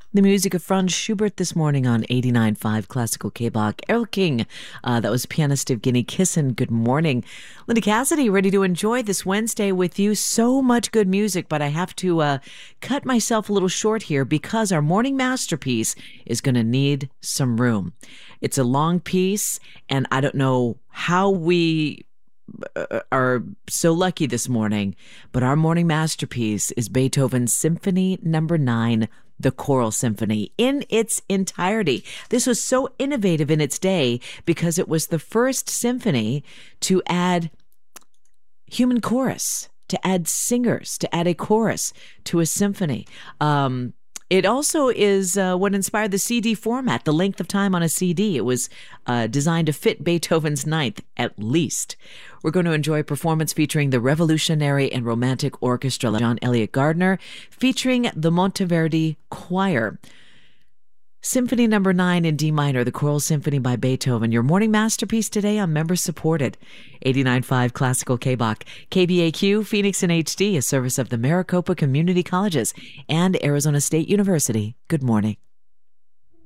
The music of Franz Schubert this morning on 89.5 Classical K-Bach. Errol King, that was pianist Evgeny Kissin. Good morning. Linda Cassidy, ready to enjoy this Wednesday with you. So much good music, but I have to cut myself a little short here because our morning masterpiece is going to need some room. It's a long piece, and I don't know how we are so lucky this morning, but our morning masterpiece is Beethoven's Symphony Number 9, the Choral Symphony, in its entirety. This was so innovative in its day because it was the first symphony to add human chorus, to add singers, to add a chorus to a symphony. It also is what inspired the CD format, the length of time on a CD. It was designed to fit Beethoven's Ninth, at least. We're going to enjoy a performance featuring the Revolutionary and Romantic Orchestra, John Elliott Gardner, featuring the Monteverdi Choir. Symphony Number 9 in D minor, the Choral Symphony by Beethoven. Your morning masterpiece today on Member Supported. 89.5 Classical K-Bach. KBAQ, Phoenix in HD, a service of the Maricopa Community Colleges and Arizona State University. Good morning.